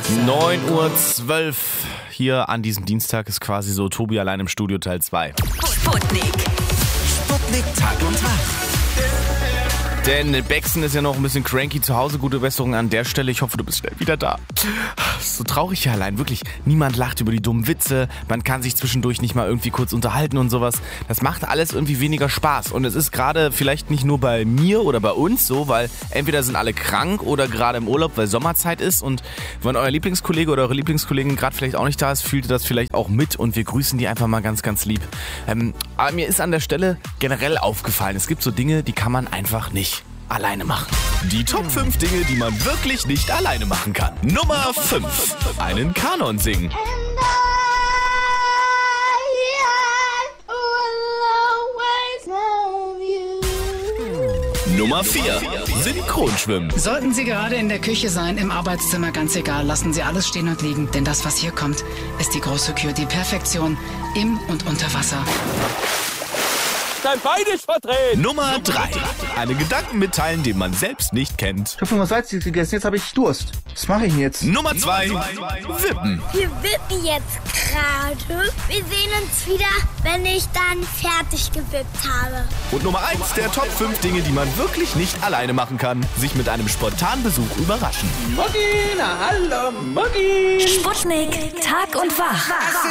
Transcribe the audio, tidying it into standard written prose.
9:12 Uhr hier an diesem Dienstag ist quasi so Tobi allein im Studio Teil 2. Sputnik Tag und Nacht. Denn Bexen ist ja noch ein bisschen cranky zu Hause. Gute Besserung an der Stelle. Ich hoffe, du bist schnell wieder da. So traurig hier allein, wirklich. Niemand lacht über die dummen Witze. Man kann sich zwischendurch nicht mal irgendwie kurz unterhalten und sowas. Das macht alles irgendwie weniger Spaß. Und es ist gerade vielleicht nicht nur bei mir oder bei uns so, weil entweder sind alle krank oder gerade im Urlaub, weil Sommerzeit ist. Und wenn euer Lieblingskollege oder eure Lieblingskollegin gerade vielleicht auch nicht da ist, fühlt ihr das vielleicht auch mit. Und wir grüßen die einfach mal ganz, ganz lieb. Aber mir ist an der Stelle generell aufgefallen, es gibt so Dinge, die kann man einfach nicht alleine machen. Die Top 5 Dinge, die man wirklich nicht alleine machen kann. Nummer 5. Einen Kanon singen. Nummer 4. Synchronschwimmen. Sollten Sie gerade in der Küche sein, im Arbeitszimmer, ganz egal, lassen Sie alles stehen und liegen. Denn das, was hier kommt, ist die große Kür, die Perfektion im und unter Wasser. Dein Bein ist verdreht. Nummer 3. Einen Gedanken mitteilen, den man selbst nicht kennt. Ich habe schon was Salziges gegessen, jetzt habe ich Durst. Was mache ich denn jetzt? Nummer 2. Wippen. Wir wippen jetzt gerade. Wir sehen uns wieder, wenn ich dann fertig gewippt habe. Und Nummer 1 der Top 5 Dinge, die man wirklich nicht alleine machen kann. Sich mit einem spontanen Besuch überraschen. Mucki, na hallo, Mucki. Sputnik Tag und Wach.